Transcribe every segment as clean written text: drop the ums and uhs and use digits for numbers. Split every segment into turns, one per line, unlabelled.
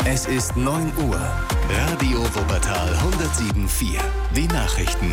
Es ist 9 Uhr. Radio Wuppertal 107.4. Die Nachrichten.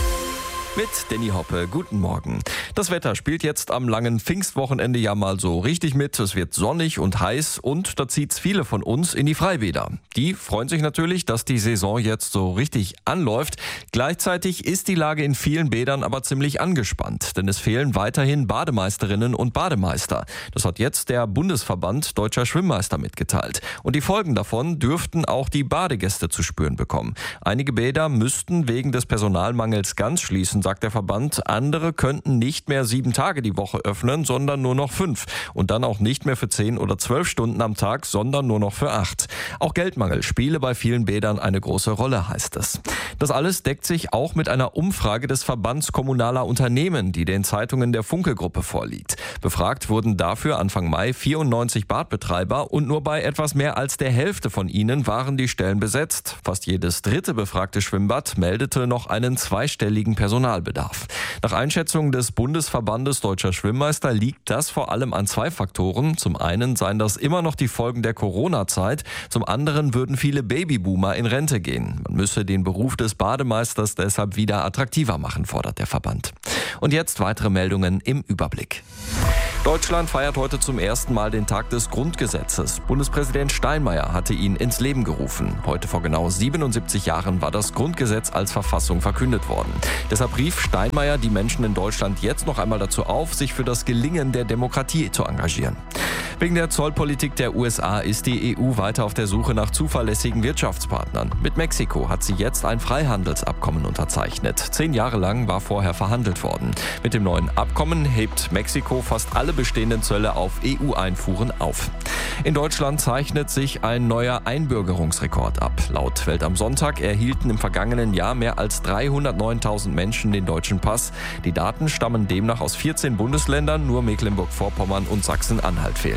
Mit Danny Hoppe, guten Morgen. Das Wetter spielt jetzt am langen Pfingstwochenende ja mal so richtig mit. Es wird sonnig und heiß und da zieht's viele von uns in die Freibäder. Die freuen sich natürlich, dass die Saison jetzt so richtig anläuft. Gleichzeitig ist die Lage in vielen Bädern aber ziemlich angespannt, denn es fehlen weiterhin Bademeisterinnen und Bademeister. Das hat jetzt der Bundesverband Deutscher Schwimmmeister mitgeteilt. Und die Folgen davon dürften auch die Badegäste zu spüren bekommen. Einige Bäder müssten wegen des Personalmangels ganz schließen, sagt der Verband. Andere könnten nicht mehr 7 Tage die Woche öffnen, sondern nur noch 5. Und dann auch nicht mehr für 10 oder 12 Stunden am Tag, sondern nur noch für 8. Auch Geldmangel spiele bei vielen Bädern eine große Rolle, heißt es. Das alles deckt sich auch mit einer Umfrage des Verbands kommunaler Unternehmen, die den Zeitungen der Funke-Gruppe vorliegt. Befragt wurden dafür Anfang Mai 94 Badbetreiber und nur bei etwas mehr als der Hälfte von ihnen waren die Stellen besetzt. Fast jedes dritte befragte Schwimmbad meldete noch einen zweistelligen Personalbedarf. Nach Einschätzung des Bundesverbandes Deutscher Schwimmmeister liegt das vor allem an 2 Faktoren. Zum einen seien das immer noch die Folgen der Corona-Zeit, zum anderen würden viele Babyboomer in Rente gehen. Man müsse den Beruf des Bademeisters deshalb wieder attraktiver machen, fordert der Verband. Und jetzt weitere Meldungen im Überblick. Deutschland feiert heute zum ersten Mal den Tag des Grundgesetzes. Bundespräsident Steinmeier hatte ihn ins Leben gerufen. Heute vor genau 77 Jahren war das Grundgesetz als Verfassung verkündet worden. Deshalb rief Steinmeier die Menschen in Deutschland jetzt noch einmal dazu auf, sich für das Gelingen der Demokratie zu engagieren. Wegen der Zollpolitik der USA ist die EU weiter auf der Suche nach zuverlässigen Wirtschaftspartnern. Mit Mexiko hat sie jetzt ein Freihandelsabkommen unterzeichnet. 10 Jahre lang war vorher verhandelt worden. Mit dem neuen Abkommen hebt Mexiko fast alle bestehenden Zölle auf EU-Einfuhren auf. In Deutschland zeichnet sich ein neuer Einbürgerungsrekord ab. Laut Welt am Sonntag erhielten im vergangenen Jahr mehr als 309.000 Menschen den deutschen Pass. Die Daten stammen demnach aus 14 Bundesländern, nur Mecklenburg-Vorpommern und Sachsen-Anhalt fehlen.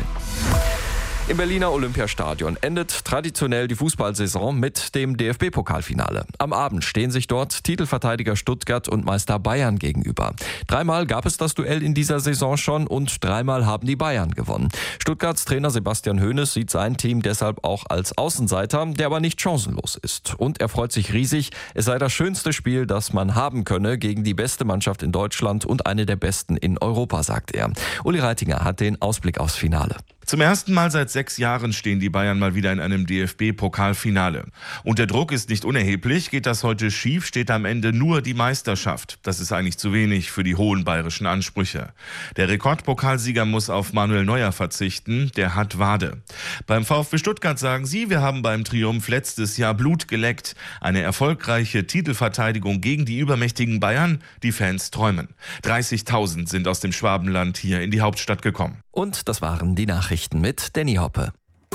Im Berliner Olympiastadion endet traditionell die Fußballsaison mit dem DFB-Pokalfinale. Am Abend stehen sich dort Titelverteidiger Stuttgart und Meister Bayern gegenüber. 3-mal gab es das Duell in dieser Saison schon und 3-mal haben die Bayern gewonnen. Stuttgarts Trainer Sebastian Hoeneß sieht sein Team deshalb auch als Außenseiter, der aber nicht chancenlos ist. Und er freut sich riesig, es sei das schönste Spiel, das man haben könne gegen die beste Mannschaft in Deutschland und eine der besten in Europa, sagt er. Uli Reitinger hat den Ausblick aufs Finale.
Zum ersten Mal seit 6 Jahren stehen die Bayern mal wieder in einem DFB-Pokalfinale. Und der Druck ist nicht unerheblich. Geht das heute schief, steht am Ende nur die Meisterschaft. Das ist eigentlich zu wenig für die hohen bayerischen Ansprüche. Der Rekordpokalsieger muss auf Manuel Neuer verzichten. Der hat Wade. Beim VfB Stuttgart sagen sie, wir haben beim Triumph letztes Jahr Blut geleckt. Eine erfolgreiche Titelverteidigung gegen die übermächtigen Bayern. Die Fans träumen. 30.000 sind aus dem Schwabenland hier in die Hauptstadt gekommen.
Und das waren die Nachrichten mit Danny Hoppe.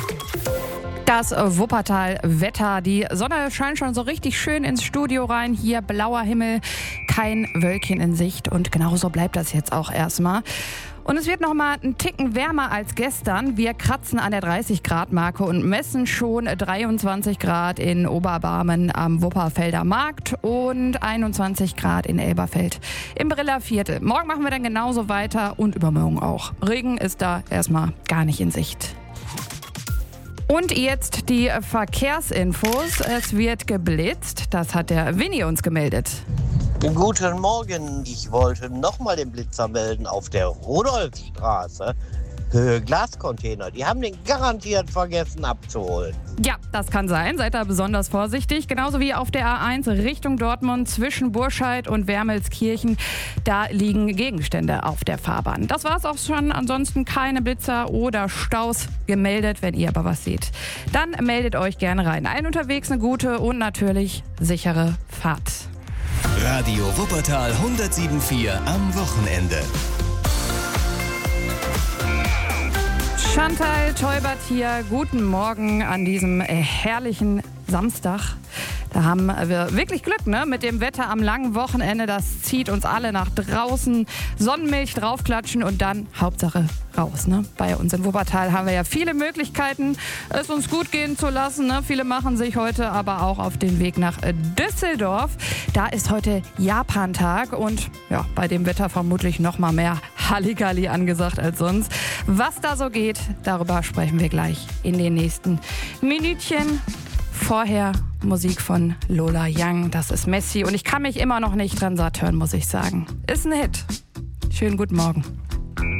Das Wuppertal-Wetter. Die Sonne scheint schon so richtig schön ins Studio rein. Hier blauer Himmel, kein Wölkchen in Sicht. Und genauso bleibt das jetzt auch erstmal. Und es wird noch mal einen Ticken wärmer als gestern. Wir kratzen an der 30-Grad-Marke und messen schon 23 Grad in Oberbarmen am Wupperfelder Markt und 21 Grad in Elberfeld im Briller Viertel. Morgen machen wir dann genauso weiter und übermorgen auch. Regen ist da erstmal gar nicht in Sicht. Und jetzt die Verkehrsinfos. Es wird geblitzt. Das hat der Winnie uns gemeldet.
Guten Morgen, ich wollte nochmal den Blitzer melden auf der Rudolfstraße. Glascontainer, die haben den garantiert vergessen abzuholen.
Ja, das kann sein. Seid da besonders vorsichtig. Genauso wie auf der A1 Richtung Dortmund zwischen Burscheid und Wermelskirchen. Da liegen Gegenstände auf der Fahrbahn. Das war's auch schon. Ansonsten keine Blitzer oder Staus gemeldet. Wenn ihr aber was seht, dann meldet euch gerne rein. Allen unterwegs eine gute und natürlich sichere Fahrt.
Radio Wuppertal 107.4 am Wochenende.
Chantal Teubert hier, guten Morgen an diesem herrlichen Samstag. Da haben wir wirklich Glück, ne? Mit dem Wetter am langen Wochenende. Das zieht uns alle nach draußen. Sonnenmilch draufklatschen und dann Hauptsache raus, ne? Bei uns in Wuppertal haben wir ja viele Möglichkeiten, es uns gut gehen zu lassen, ne? Viele machen sich heute aber auch auf den Weg nach Düsseldorf. Da ist heute Japantag und ja, bei dem Wetter vermutlich noch mal mehr Halligalli angesagt als sonst. Was da so geht, darüber sprechen wir gleich in den nächsten Minütchen vorher Musik von Lola Young. Das ist Messi und ich kann mich immer noch nicht dran satt hören, muss ich sagen. Ist ein Hit. Schönen guten Morgen.